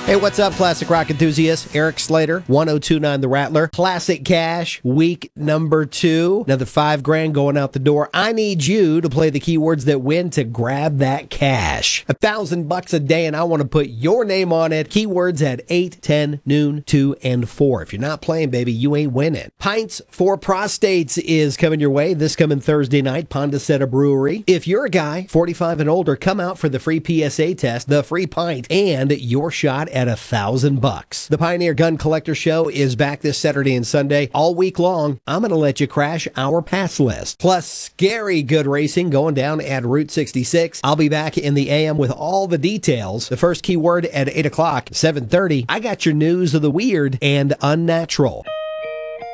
Hey, what's up, classic rock enthusiasts? Eric Slater, 1029 The Rattler. Classic Cash, week number 2. Another $5,000 going out the door. I need you to play the keywords that win to grab that cash. $1,000 a day, and I want to put your name on it. Keywords at 8, 10, noon, 2, and 4. If you're not playing, baby, you ain't winning. Pints for Prostates is coming your way this coming Thursday night, Pondaseta Brewery. If you're a guy, 45 and older, come out for the free PSA test, the free pint, and your shot at $1,000. The Pioneer Gun Collector Show is back this Saturday and Sunday all week long. I'm going to let you crash our pass list. Plus, scary good racing going down at Route 66. I'll be back in the AM with all the details. The first keyword at 8 o'clock, 7:30. I got your news of the weird and unnatural.